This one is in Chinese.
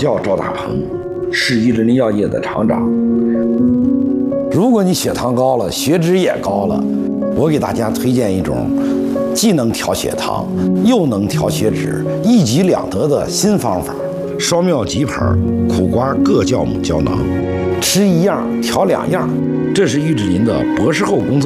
叫赵大鹏，是意志林药业的厂长。如果你血糖高了，血脂也高了，我给大家推荐一种既能调血糖又能调血脂，一举两得的新方法——双妙吉牌苦瓜各酵母胶囊，吃一样调两样。这是意志林的博士后工作。